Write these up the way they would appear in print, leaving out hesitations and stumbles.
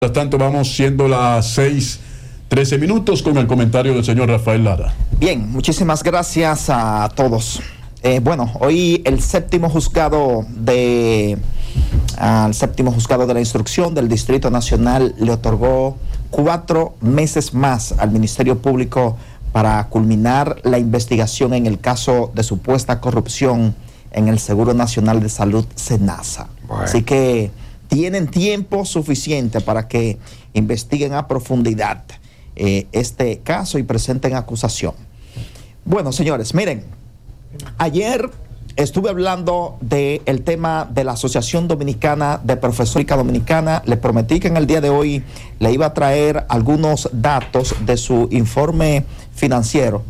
Mientras tanto, vamos siendo las 6:13 minutos con el comentario del señor Rafael Lara. Bien, muchísimas gracias a todos. Hoy el séptimo juzgado de la instrucción del Distrito Nacional le otorgó 4 meses más al Ministerio Público para culminar la investigación en el caso de supuesta corrupción en el Seguro Nacional de Salud, SENASA. Bueno. Así que tienen tiempo suficiente para que investiguen a profundidad este caso y presenten acusación. Bueno, señores, miren, ayer estuve hablando del tema de la Asociación Dominicana de Profesores Dominicana. Le prometí que en el día de hoy le iba a traer algunos datos de su informe financiero.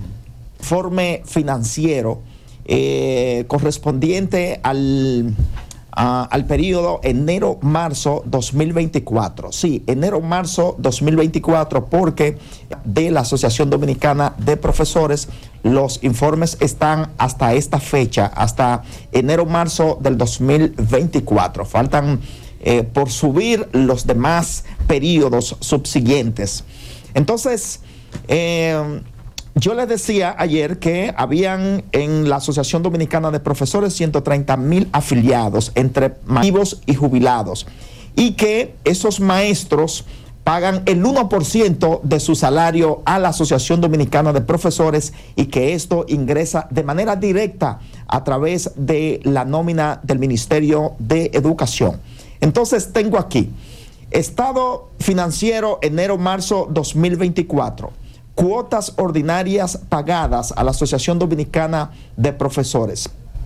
Correspondiente al periodo enero-marzo 2024. Sí, enero-marzo 2024, porque de la Asociación Dominicana de Profesores los informes están hasta esta fecha, hasta enero-marzo del 2024. Faltan por subir los demás periodos subsiguientes. Entonces, yo les decía ayer que habían en la Asociación Dominicana de Profesores 130,000 afiliados entre activos y jubilados, y que esos maestros pagan el 1% de su salario a la Asociación Dominicana de Profesores, y que esto ingresa de manera directa a través de la nómina del Ministerio de Educación. Entonces tengo aquí estado financiero enero-marzo 2024. Cuotas ordinarias pagadas a la Asociación Dominicana de Profesores: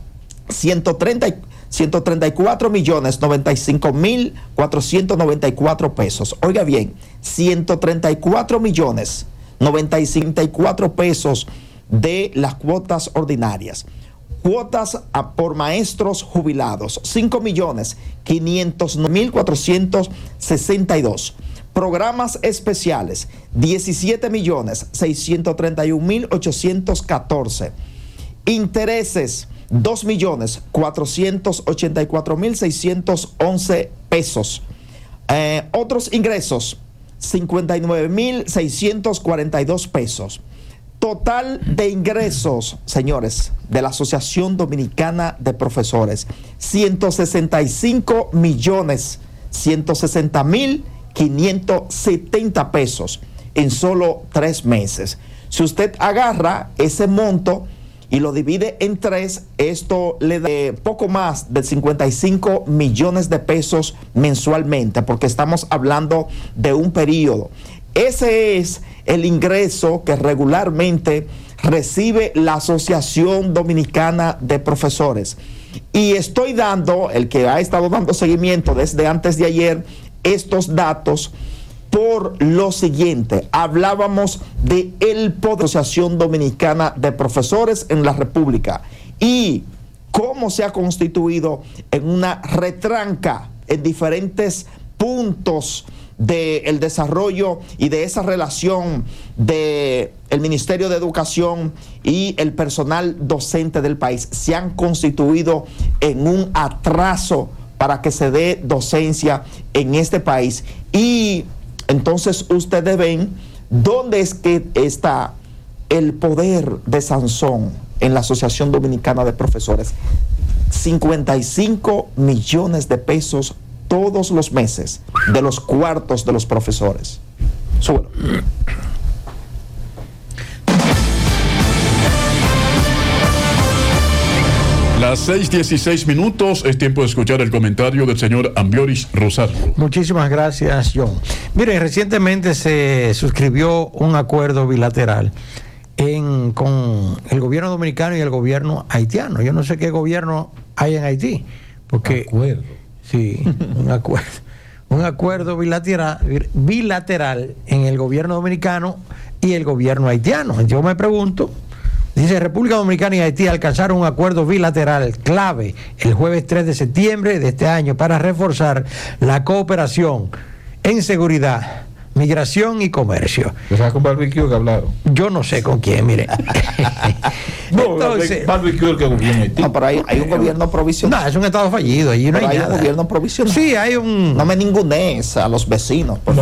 134,095,494 pesos. Oiga bien, 134,095,494 pesos de las cuotas ordinarias. Cuotas por maestros jubilados: 5,509,462. Programas especiales: 17,631,814. Intereses: 2,484,611 pesos. Otros ingresos: 59,642 pesos. Total de ingresos, señores, de la Asociación Dominicana de Profesores: 165,160,570 pesos en solo 3 meses. Si usted agarra ese monto y lo divide en 3, esto le da poco más de 55 millones de pesos mensualmente, porque estamos hablando de un periodo. Ese es el ingreso que regularmente recibe la Asociación Dominicana de Profesores. Y estoy dando, el que ha estado dando seguimiento desde antes de ayer, estos datos por lo siguiente. Hablábamos de el poder de la Asociación Dominicana de Profesores en la República y cómo se ha constituido en una retranca en diferentes puntos del desarrollo y de esa relación del Ministerio de Educación y el personal docente del país. Se han constituido en un atraso para que se dé docencia en este país. Y entonces ustedes ven dónde es que está el poder de Sansón en la Asociación Dominicana de Profesores. 55 millones de pesos todos los meses de los cuartos de los profesores. Súbelo. Las 6:16 minutos, es tiempo de escuchar el comentario del señor Ambioris Rosario. Muchísimas gracias, John. Miren, recientemente se suscribió un acuerdo bilateral con el gobierno dominicano y el gobierno haitiano. Yo no sé qué gobierno hay en Haití, porque... Acuerdo. Sí, un acuerdo bilateral en el gobierno dominicano y el gobierno haitiano. Yo me pregunto, dice: República Dominicana y Haití alcanzaron un acuerdo bilateral clave el jueves 3 de septiembre de este año para reforzar la cooperación en seguridad, migración y comercio. ¿Sabes con barbecue que hablaron? Yo no sé con quién, mire. Entonces, barbecue el que gobierna Haití. No, pero hay un gobierno provisional. No, es un estado fallido, allí no hay nada. Un gobierno provisional. Sí, hay un... No me ningunees a los vecinos, por